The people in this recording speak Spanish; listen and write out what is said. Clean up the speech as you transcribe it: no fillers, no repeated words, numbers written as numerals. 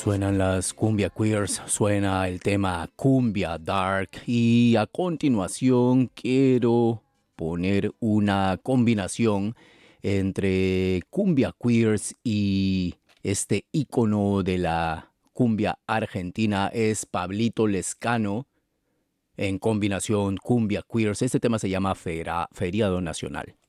Suenan las cumbia queers, suena el tema cumbia dark y a continuación quiero poner una combinación entre cumbia queers y este ícono de la cumbia argentina es Pablito Lescano en combinación cumbia queers. Este tema se llama Feriado Nacional.